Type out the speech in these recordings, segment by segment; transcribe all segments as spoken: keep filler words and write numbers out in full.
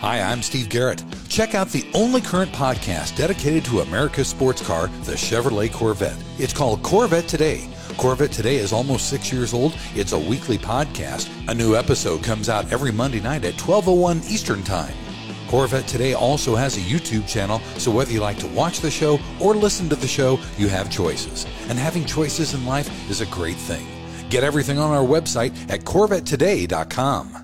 Hi, I'm Steve Garrett. Check out the only current podcast dedicated to America's sports car, the Chevrolet Corvette. It's called Corvette Today. Corvette Today is almost six years old. It's a weekly podcast. A new episode comes out every Monday night at twelve oh one Eastern Time. Corvette Today also has a YouTube channel, so whether you like to watch the show or listen to the show, you have choices. And having choices in life is a great thing. Get everything on our website at corvette today dot com.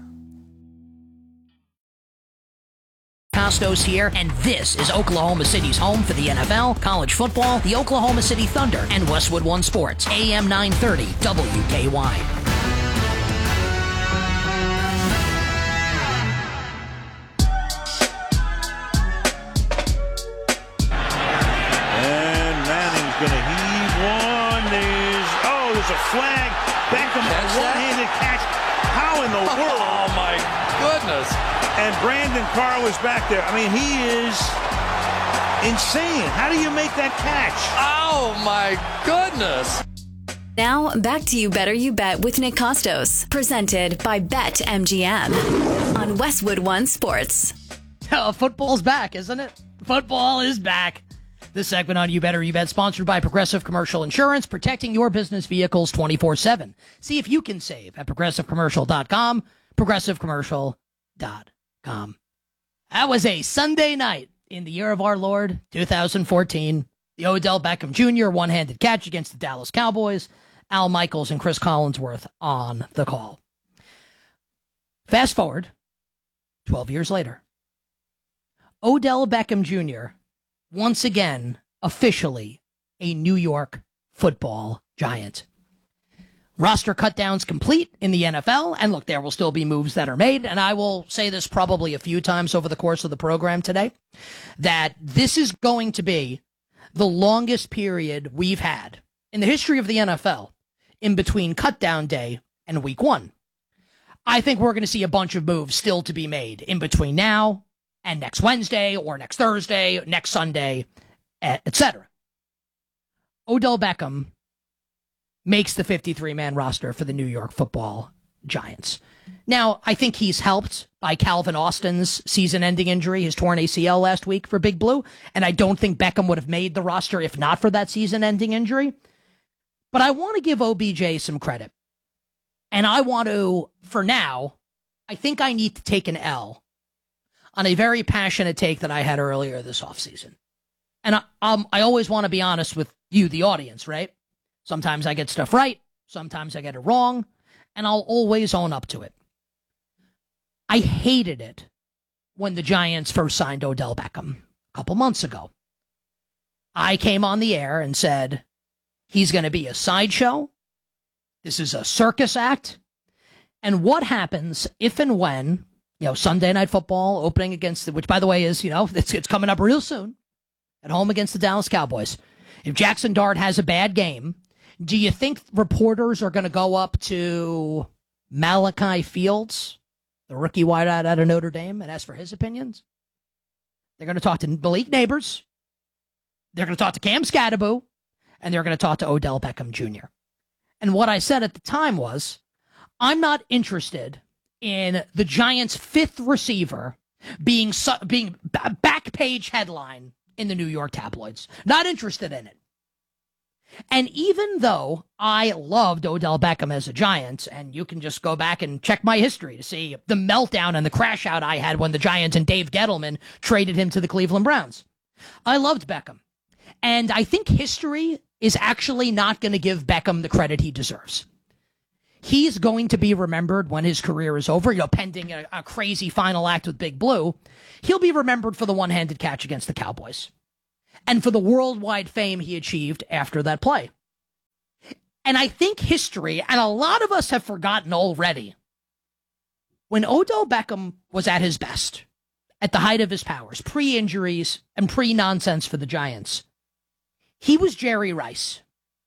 Costos here, and this is Oklahoma City's home for the N F L, college football, the Oklahoma City Thunder, and Westwood One Sports, A M nine thirty W K Y. And Manning's going to heave one. There's, oh, there's a flag. Beckham, a one-handed catch. How in the world? Oh, my goodness. And Brandon Carl is back there. I mean, he is insane. How do you make that catch? Oh, my goodness. Now, back to You Better You Bet with Nick Costos, presented by BetMGM on Westwood One Sports. Oh, football's back, isn't it? Football is back. This segment on You Better You Bet, sponsored by Progressive Commercial Insurance, protecting your business vehicles twenty-four seven. See if you can save at progressive commercial dot com, progressive commercial dot com. That was a Sunday night in the year of our Lord, two thousand fourteen. The Odell Beckham Junior one-handed catch against the Dallas Cowboys. Al Michaels and Chris Collinsworth on the call. Fast forward, twelve years later. Odell Beckham Junior once again officially a New York Football Giant. Roster cutdowns complete in the N F L, and look, there will still be moves that are made, and I will say this probably a few times over the course of the program today, that this is going to be the longest period we've had in the history of the N F L in between cutdown day and week one. I think we're going to see a bunch of moves still to be made in between now and next Wednesday or next Thursday, next Sunday, et cetera. Odell Beckham makes the fifty-three man roster for the New York Football Giants. Now, I think he's helped by Calvin Austin's season-ending injury, his torn A C L last week for Big Blue, and I don't think Beckham would have made the roster if not for that season-ending injury. But I want to give O B J some credit. And I want to, for now, I think I need to take an L on a very passionate take that I had earlier this offseason. And I, um, I always want to be honest with you, the audience, right? Sometimes I get stuff right. Sometimes I get it wrong. And I'll always own up to it. I hated it when the Giants first signed Odell Beckham a couple months ago. I came on the air and said, he's going to be a sideshow. This is a circus act. And what happens if and when, you know, Sunday Night Football opening against, the, which by the way is, you know, it's, it's coming up real soon, at home against the Dallas Cowboys. If Jackson Dart has a bad game, do you think reporters are going to go up to Malachi Fields, the rookie wideout out of Notre Dame, and ask for his opinions? They're going to talk to Malik Neighbors. They're going to talk to Cam Scatterbo, and they're going to talk to Odell Beckham Junior And what I said at the time was, I'm not interested in the Giants' fifth receiver being su- being b- back page headline in the New York tabloids. Not interested in it. And even though I loved Odell Beckham as a Giant, and you can just go back and check my history to see the meltdown and the crash out I had when the Giants and Dave Gettleman traded him to the Cleveland Browns. I loved Beckham. And I think history is actually not going to give Beckham the credit he deserves. He's going to be remembered when his career is over, you know, pending a, a crazy final act with Big Blue. He'll be remembered for the one-handed catch against the Cowboys and for the worldwide fame he achieved after that play. And I think history, and a lot of us have forgotten already, when Odell Beckham was at his best, at the height of his powers, pre-injuries and pre-nonsense for the Giants, he was Jerry Rice.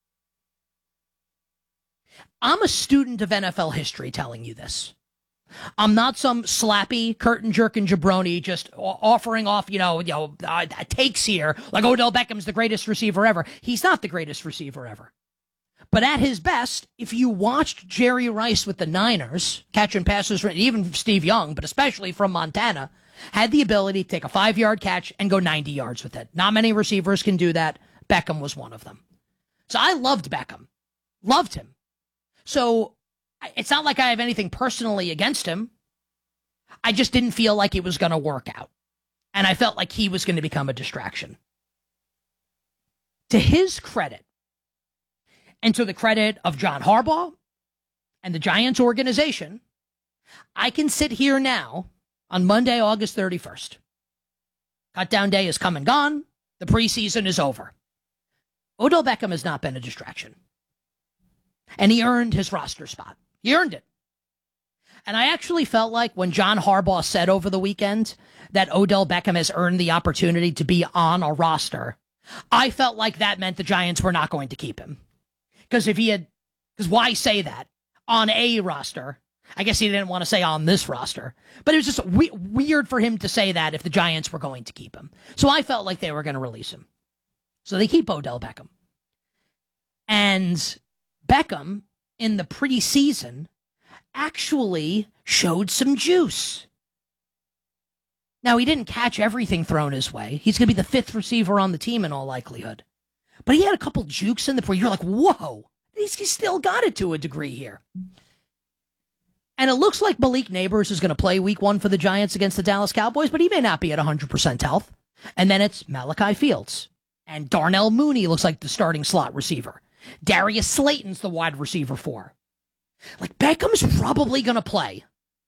I'm a student of N F L history telling you this. I'm not some slappy, curtain-jerking jabroni just offering off, you know, you know, uh, takes here, like Odell Beckham's the greatest receiver ever. He's not the greatest receiver ever. But at his best, if you watched Jerry Rice with the Niners, catching passes from even Steve Young, but especially from Montana, had the ability to take a five-yard catch and go ninety yards with it. Not many receivers can do that. Beckham was one of them. So I loved Beckham. Loved him. So it's not like I have anything personally against him. I just didn't feel like it was going to work out. And I felt like he was going to become a distraction. To his credit, and to the credit of John Harbaugh and the Giants organization, I can sit here now on Monday, August thirty-first. Cutdown day is come and gone. The preseason is over. Odell Beckham has not been a distraction. And he earned his roster spot. He earned it. And I actually felt like when John Harbaugh said over the weekend that Odell Beckham has earned the opportunity to be on a roster, I felt like that meant the Giants were not going to keep him. Because if he had, because why say that on a roster? I guess he didn't want to say on this roster, but it was just we- weird for him to say that if the Giants were going to keep him. So I felt like they were going to release him. So they keep Odell Beckham. And Beckham in the preseason actually showed some juice. Now, he didn't catch everything thrown his way. He's going to be the fifth receiver on the team in all likelihood. But he had a couple jukes in the pre. You're like, whoa, he's, he's still got it to a degree here. And it looks like Malik Neighbors is going to play week one for the Giants against the Dallas Cowboys, but he may not be at one hundred percent health. And then it's Malachi Fields. And Darnell Mooney looks like the starting slot receiver. Darius Slayton's the wide receiver four. Like, Beckham's probably going to play.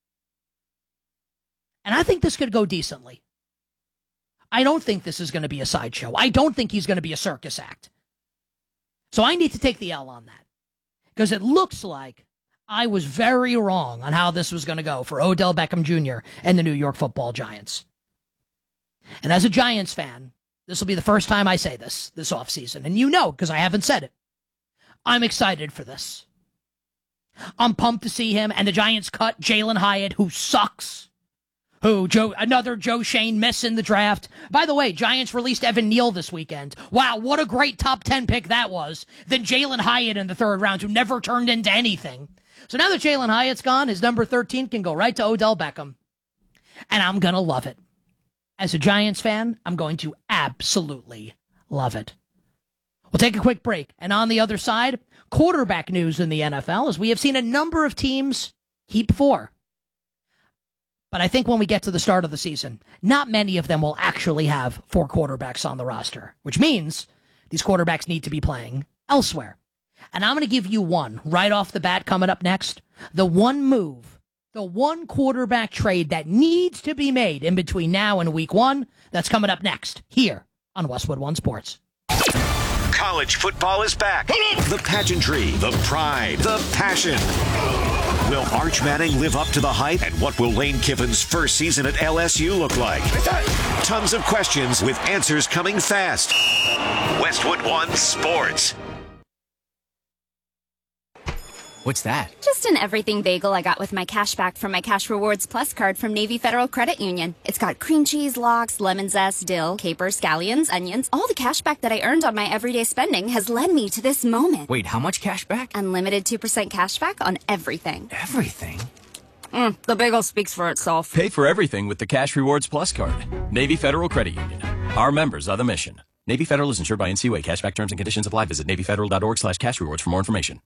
And I think this could go decently. I don't think this is going to be a sideshow. I don't think he's going to be a circus act. So I need to take the L on that. Because it looks like I was very wrong on how this was going to go for Odell Beckham Junior and the New York Football Giants. And as a Giants fan, this will be the first time I say this, this offseason. And you know, because I haven't said it. I'm excited for this. I'm pumped to see him. And the Giants cut Jalen Hyatt, who sucks. Who, Joe, another Joe Shane miss in the draft. By the way, Giants released Evan Neal this weekend. Wow, what a great top ten pick that was. Then Jalen Hyatt in the third round, who never turned into anything. So now that Jalen Hyatt's gone, his number thirteen can go right to Odell Beckham. And I'm going to love it. As a Giants fan, I'm going to absolutely love it. We'll take a quick break. And on the other side, quarterback news in the N F L, as we have seen a number of teams keep four. But I think when we get to the start of the season, not many of them will actually have four quarterbacks on the roster, which means these quarterbacks need to be playing elsewhere. And I'm going to give you one right off the bat coming up next. The one move, the one quarterback trade that needs to be made in between now and week one, that's coming up next here on Westwood One Sports. College football is back. The pageantry, the pride, the passion. Will Arch Manning live up to the hype? And what will Lane Kiffin's first season at L S U look like? Tons of questions with answers coming fast. Westwood One Sports. What's that? Just an everything bagel I got with my cash back from my Cash Rewards Plus card from Navy Federal Credit Union. It's got cream cheese, lox, lemon zest, dill, capers, scallions, onions. All the cash back that I earned on my everyday spending has led me to this moment. Wait, how much cash back? Unlimited two percent cash back on everything. Everything? Mm, the bagel speaks for itself. Pay for everything with the Cash Rewards Plus card. Navy Federal Credit Union. Our members are the mission. Navy Federal is insured by N C U A. Cashback terms and conditions apply. Visit NavyFederal.org slash cash rewards for more information.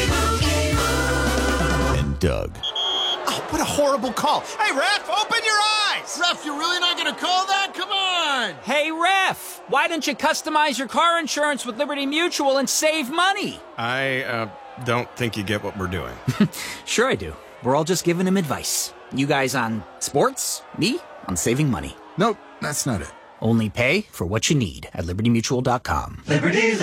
Doug. Oh, what a horrible call. Hey, ref, open your eyes. Ref, you're really not going to call that? Come on. Hey, ref, why don't you customize your car insurance with Liberty Mutual and save money? I uh, don't think you get what we're doing. Sure I do. We're all just giving him advice. You guys on sports, me on saving money. Nope, that's not it. Only pay for what you need at liberty mutual dot com. Liberty